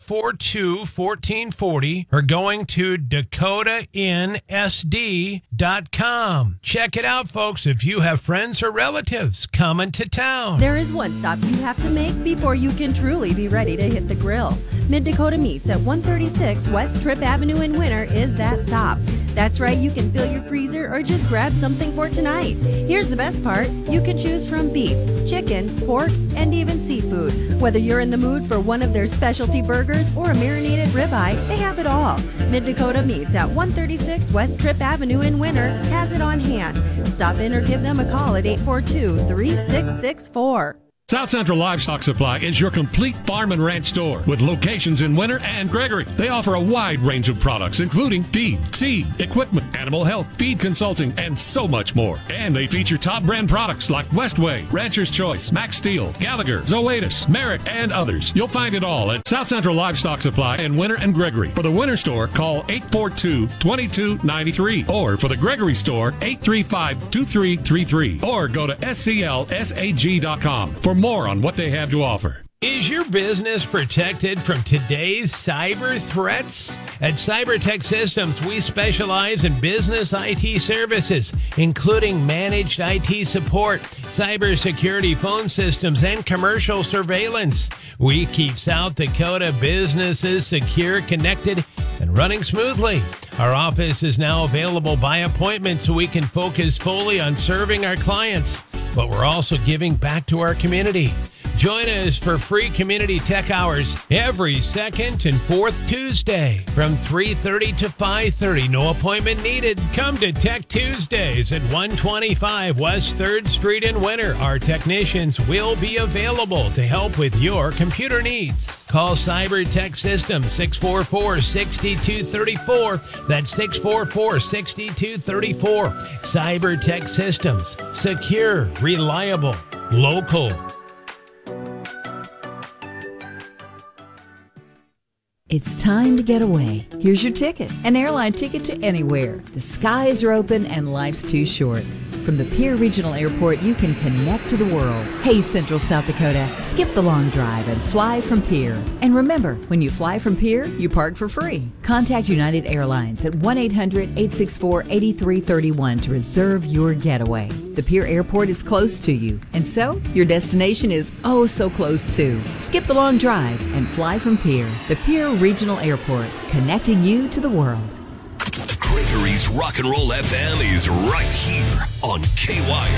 842-1440 or going to DakotaInSD.com. Check it out, folks, if you have friends or relatives coming to town. There is one stop you have to make before you can truly be ready to hit the grill. Mid-Dakota Meats at 136 West Tripp Avenue in Winter is that stop. That's right, you can fill your freezer or just grab something for tonight. Here's the best part. You can choose from beef, chicken, pork, and even seafood. Whether you're in the mood for one of their specialty burgers or a marinated ribeye, they have it all. Mid-Dakota Meats at 136 West Tripp Avenue in Winter has it on hand. Stop in or give them a call at 842-3664. South Central Livestock Supply is your complete farm and ranch store with locations in Winter and Gregory. They offer a wide range of products, including feed, seed, equipment, animal health, feed consulting, and so much more. And they feature top brand products like Westway, Rancher's Choice, Max Steel, Gallagher, Zoetis, Merrick, and others. You'll find it all at South Central Livestock Supply in Winter and Gregory. For the Winter store, call 842-2293. Or for the Gregory store, 835-2333. Or go to sclsag.com for more on what they have to offer. Is your business protected from today's cyber threats? At CyberTech Systems, we specialize in business IT services, including managed IT support, cybersecurity phone systems, and commercial surveillance. We keep South Dakota businesses secure, connected, and running smoothly. Our office is now available by appointment so we can focus fully on serving our clients, but we're also giving back to our community. Join us for free community tech hours every second and fourth Tuesday from 3:30 to 5:30. No appointment needed. Come to Tech Tuesdays at 125 West 3rd Street in Winter. Our technicians will be available to help with your computer needs. Call CyberTech Systems 644-6234. That's 644-6234. CyberTech Systems. Secure, reliable, local. It's time to get away. Here's your ticket. An airline ticket to anywhere. The skies are open and life's too short. From the Pierre Regional Airport, you can connect to the world. Hey, Central South Dakota, skip the long drive and fly from Pierre. And remember, when you fly from Pierre, you park for free. Contact United Airlines at 1-800-864-8331 to reserve your getaway. The Pierre Airport is close to you, and so your destination is oh so close too. Skip the long drive and fly from Pierre. The Pierre Regional Airport, connecting you to the world. Gregory's Rock and Roll FM is right here on KY.